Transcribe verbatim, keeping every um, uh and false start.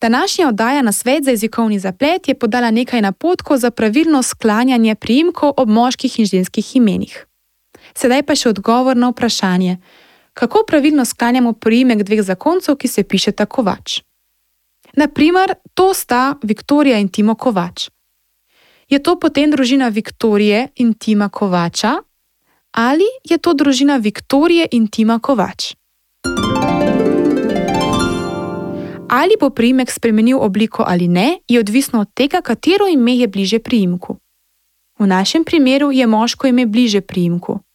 Današnja oddaja na svet za jezikovni zaplet je podala nekaj napotkov za pravilno sklanjanje priimkov ob moških in ženskih imenih. Sedaj pa še odgovor na vprašanje, kako pravilno sklanjamo priimek dveh zakoncev, ki se pišeta Kovač. Na primer, to sta Viktorija in Timo Kovač. Je to potem družina Viktorije in Tima Kovača ali je to družina Viktorije in Tima Kovač? Ali bo priimek spremenil obliko ali ne, je odvisno od tega, katero ime je bliže priimku. V našem primeru je moško ime bliže priimku.